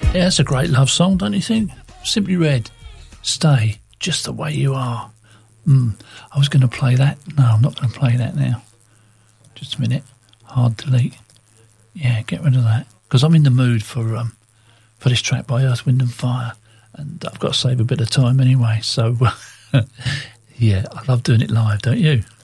Yeah, that's a great love song, don't you think? Simply Red, Stay Just the Way You Are. I was going to play that. No, I'm not going to play that now. Just a minute. Hard delete. Yeah, get rid of that. Because I'm in the mood for this track by Earth, Wind and Fire. And I've got to save a bit of time anyway. So, yeah, I love doing it live, don't you?